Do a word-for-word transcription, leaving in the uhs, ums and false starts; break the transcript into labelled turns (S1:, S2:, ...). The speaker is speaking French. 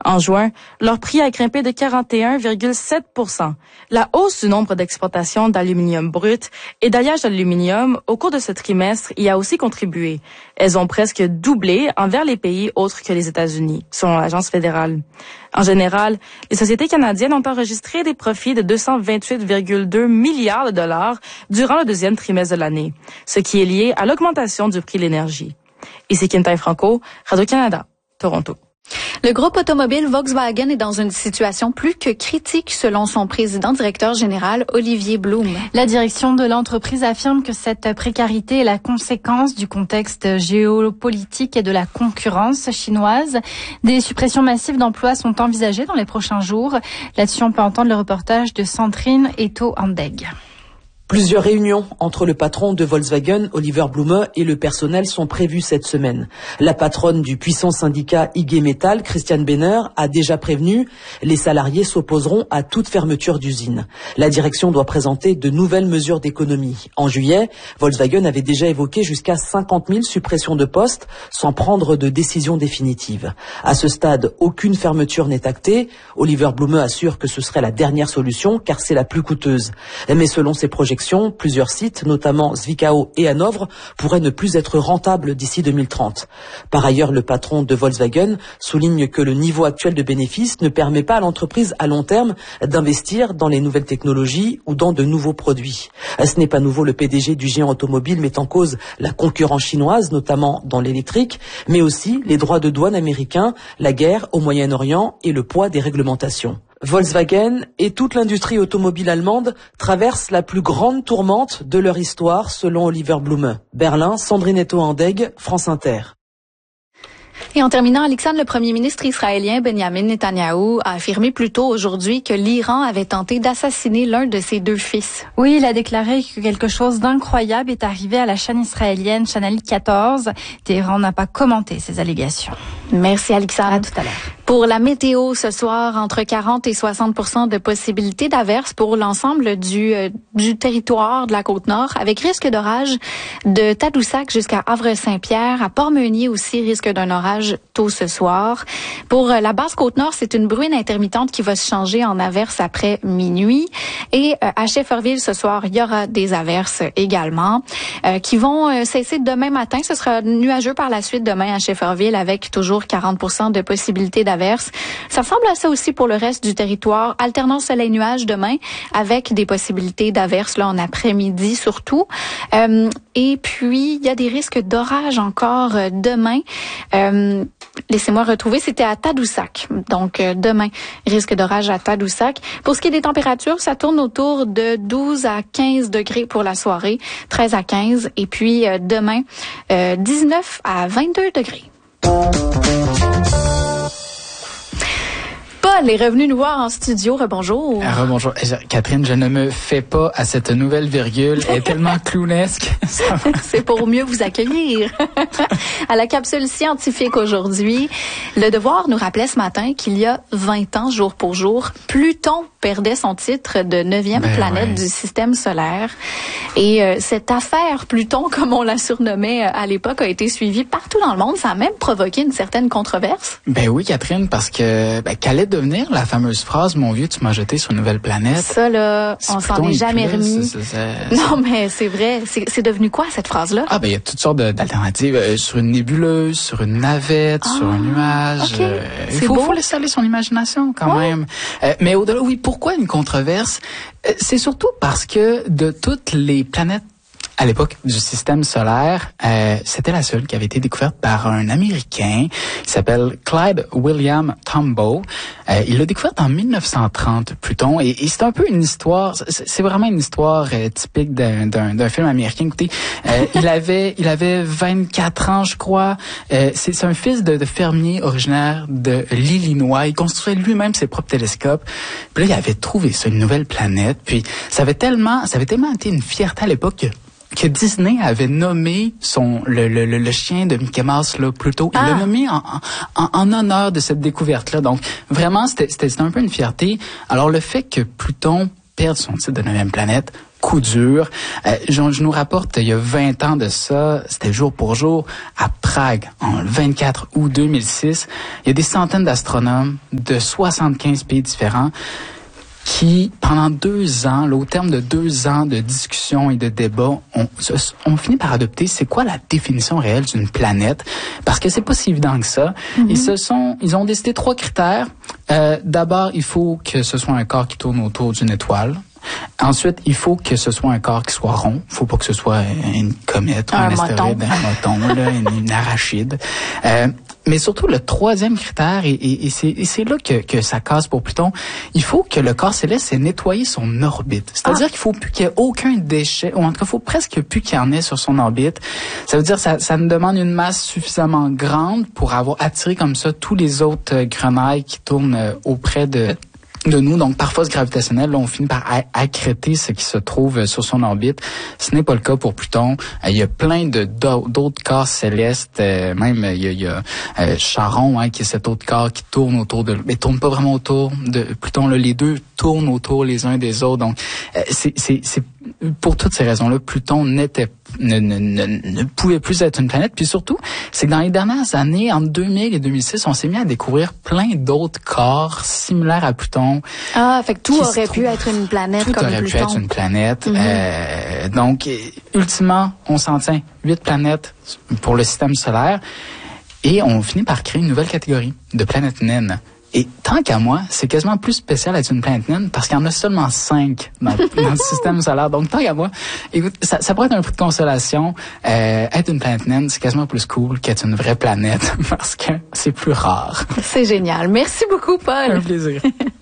S1: En juin, leur prix a grimpé de quarante et un virgule sept pour cent. La hausse du nombre d'exportations d'aluminium brut et d'alliage d'aluminium au cours de ce trimestre y a aussi contribué. Elles ont presque doublé envers les pays autres que les États-Unis, selon l'Agence fédérale. En général, les sociétés canadiennes ont enregistré des profits de deux cent vingt-huit virgule deux milliards de dollars durant le deuxième trimestre de l'année, ce qui est lié à l'augmentation du prix de l'énergie. Ici Quentin Franco, Radio-Canada, Toronto.
S2: Le groupe automobile Volkswagen est dans une situation plus que critique selon son président-directeur général Olivier Blum.
S3: La direction de l'entreprise affirme que cette précarité est la conséquence du contexte géopolitique et de la concurrence chinoise. Des suppressions massives d'emplois sont envisagées dans les prochains jours. Là-dessus, on peut entendre le reportage de Sandrine Eto-Andeg.
S4: Plusieurs réunions entre le patron de Volkswagen, Oliver Blume, et le personnel sont prévues cette semaine. La patronne du puissant syndicat I G Metall, Christiane Benner, a déjà prévenu « Les salariés s'opposeront à toute fermeture d'usine ». La direction doit présenter de nouvelles mesures d'économie. En juillet, Volkswagen avait déjà évoqué jusqu'à cinquante mille suppressions de postes sans prendre de décision définitive. À ce stade, aucune fermeture n'est actée. Oliver Blume assure que ce serait la dernière solution car c'est la plus coûteuse. Mais selon ses projections, plusieurs sites, notamment Zwickau et Hanovre, pourraient ne plus être rentables d'ici deux mille trente. Par ailleurs, le patron de Volkswagen souligne que le niveau actuel de bénéfices ne permet pas à l'entreprise à long terme d'investir dans les nouvelles technologies ou dans de nouveaux produits. Ce n'est pas nouveau, le P D G du géant automobile met en cause la concurrence chinoise, notamment dans l'électrique, mais aussi les droits de douane américains, la guerre au Moyen-Orient et le poids des réglementations. Volkswagen et toute l'industrie automobile allemande traversent la plus grande tourmente de leur histoire, selon Oliver Blume. Berlin, Sandrine Eto-Andeg, France Inter.
S2: Et en terminant, Alexandre, le premier ministre israélien Benjamin Netanyahou a affirmé plus tôt aujourd'hui que l'Iran avait tenté d'assassiner l'un de ses deux fils.
S3: Oui, il a déclaré que quelque chose d'incroyable est arrivé à la chaîne israélienne Channel quatorze. Téhéran n'a pas commenté ces allégations.
S2: Merci, Alexandre.
S3: À tout à l'heure.
S2: Pour la météo ce soir, entre quarante et soixante pour cent de possibilités d'averses pour l'ensemble du euh, du territoire de la Côte-Nord, avec risque d'orage de Tadoussac jusqu'à Havre-Saint-Pierre, à Port-Meunier aussi risque d'un orage tôt ce soir. Pour euh, la basse Côte-Nord, c'est une bruine intermittente qui va se changer en averses après minuit. Et euh, à Shefferville ce soir, il y aura des averses également euh, qui vont euh, cesser demain matin. Ce sera nuageux par la suite demain à Shefferville avec toujours quarante pour cent de possibilités d'averses. Ça ressemble à ça aussi pour le reste du territoire. Alternance soleil-nuage demain avec des possibilités d'averses là en après-midi surtout. Euh, et puis, il y a des risques d'orage encore euh, demain. Euh, laissez-moi retrouver, c'était à Tadoussac. Donc, euh, demain, risque d'orage à Tadoussac. Pour ce qui est des températures, ça tourne autour de douze à quinze degrés pour la soirée, treize à quinze. Et puis, euh, demain, euh, dix-neuf à vingt-deux degrés. Paul est revenu nous voir en studio. Rebonjour.
S5: Ah, rebonjour. Catherine, je ne me fais pas à cette nouvelle virgule. Elle est tellement clownesque.
S2: C'est pour mieux vous accueillir. À la capsule scientifique aujourd'hui, Le Devoir nous rappelait ce matin qu'il y a vingt ans, jour pour jour, Pluton perdait son titre de neuvième ben planète ouais. du système solaire. Et euh, cette affaire Pluton, comme on la surnommait à l'époque, a été suivie partout dans le monde. Ça a même provoqué une certaine controverse.
S5: Ben oui, Catherine, parce que ben, qu'allait devenir la fameuse phrase « Mon vieux, tu m'as jeté sur une nouvelle planète ».
S2: Ça, là, on s'en est jamais plus, remis.
S5: C'est, c'est, c'est,
S2: non, mais c'est vrai. C'est, c'est devenu quoi, cette phrase-là?
S5: Ah, ben il y a toutes sortes de, d'alternatives. Euh, sur une nébuleuse, sur une navette, ah, sur un nuage.
S2: Okay.
S5: Euh, il faut, faut laisser aller son imagination, quand ouais. même. Euh, mais au-delà, oui, pourquoi une controverse? Euh, c'est surtout parce que de toutes les planètes à l'époque du système solaire, euh, c'était la seule qui avait été découverte par un Américain qui s'appelle Clyde William Tombaugh. Euh, il l'a découverte en dix-neuf cent trente, Pluton, et, et c'est un peu une histoire, c'est, c'est vraiment une histoire euh, typique d'un, d'un, d'un film américain. Écoutez, euh, il avait il avait vingt-quatre ans, je crois. Euh, c'est, c'est un fils de, de fermier originaire de l'Illinois. Il construisait lui-même ses propres télescopes. Puis là, il avait trouvé ça, une nouvelle planète. Puis ça avait tellement, ça avait tellement été une fierté à l'époque que que Disney avait nommé son le le le chien de Mickey Mouse là Pluto. Il ah. l'a nommé en, en en honneur de cette découverte là. Donc vraiment c'était c'était, c'était un peu une fierté. Alors le fait que Pluton perde son titre de neuvième planète, coup dur. Euh, je, je nous rapporte, il y a vingt ans de ça, c'était jour pour jour, à Prague, en vingt-quatre août deux mille six, il y a des centaines d'astronomes de soixante-quinze pays différents qui, pendant deux ans, là, au terme de deux ans de discussions et de débats, on, on finit par adopter c'est quoi la définition réelle d'une planète, parce que c'est pas si évident que ça. Mm-hmm. Ils se sont, ils ont décidé trois critères. Euh, d'abord, il faut que ce soit un corps qui tourne autour d'une étoile. Ensuite, il faut que ce soit un corps qui soit rond. Il faut pas que ce soit une comète, un, un astéroïde, un moton, là, une, une arachide. Euh, mais surtout, le troisième critère, et, et, et, c'est, et c'est là que, que ça casse pour Pluton, il faut que le corps céleste ait nettoyé son orbite. C'est-à-dire ah. qu'il faut plus qu'il y ait aucun déchet, ou en tout cas, il faut presque plus qu'il y en ait sur son orbite. Ça veut dire que ça, ça nous demande une masse suffisamment grande pour avoir attiré comme ça tous les autres euh, grenailles qui tournent euh, auprès de... de nous. Donc, par force gravitationnelle, là, on finit par accréter ce qui se trouve sur son orbite. Ce n'est pas le cas pour Pluton. Il y a plein de d'autres corps célestes. Euh, même, il y a, il y a euh, Charon, hein, qui est cet autre corps qui tourne autour de... Mais tourne pas vraiment autour de Pluton. Là, les deux tournent autour les uns des autres. Donc, euh, c'est, c'est, c'est pour toutes ces raisons-là, Pluton n'était ne, ne, ne, ne pouvait plus être une planète. Puis surtout, c'est que dans les dernières années, entre deux mille et deux mille six, on s'est mis à découvrir plein d'autres corps similaires à Pluton.
S2: Ah, fait que tout aurait pu être une planète
S5: tout
S2: comme
S5: aurait
S2: Pluton.
S5: pu être une planète.
S2: Mm-hmm.
S5: Euh, donc, ultimement, on s'en tient huit planètes pour le système solaire et on finit par créer une nouvelle catégorie de planètes naines. Et tant qu'à moi, c'est quasiment plus spécial d'être une planète naine parce qu'il y en a seulement cinq dans, dans le système solaire. Donc, tant qu'à moi, écoute, ça, ça pourrait être un prix de consolation. Euh, être une planète naine, c'est quasiment plus cool qu'être une vraie planète parce que c'est plus rare.
S2: C'est génial. Merci beaucoup, Paul.
S5: Un plaisir.